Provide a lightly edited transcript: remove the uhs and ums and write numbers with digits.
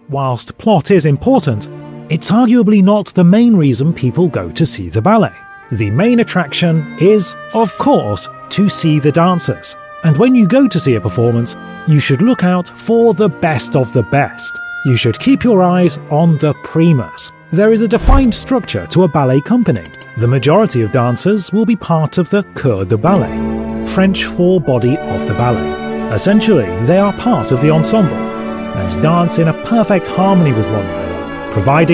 whilst plot is important, it's arguably not the main reason people go to see the ballet. The main attraction is, of course, to see the dancers. And when you go to see a performance, you should look out for the best of the best. You should keep your eyes on the primas. There is a defined structure to a ballet company. The majority of dancers will be part of the corps de ballet, French for body of the ballet. Essentially, they are part of the ensemble and dance in a perfect harmony with one another, providing